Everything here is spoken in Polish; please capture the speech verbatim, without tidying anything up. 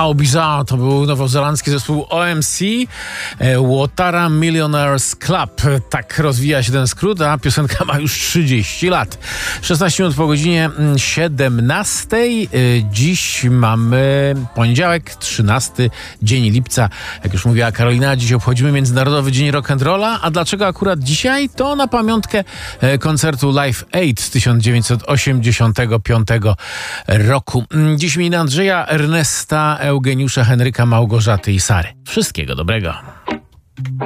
How Bizarre to był nowozelandzki zespół O M C, Watara Millionaires Club. Tak rozwija się ten skrót, a piosenka ma już trzydzieści lat. szesnaście minut po godzinie siedemnastej. Dziś mamy poniedziałek, trzynasty dzień lipca. Jak już mówiła Karolina, dziś obchodzimy Międzynarodowy Dzień Rock'n'Rolla. A dlaczego akurat dzisiaj? To na pamiątkę koncertu Live Aid z tysiąc dziewięćset osiemdziesiątego piątego roku. Dziś imieniny Andrzeja, Ernesta, Eugeniusza, Henryka, Małgorzaty i Sary. Wszystkiego dobrego.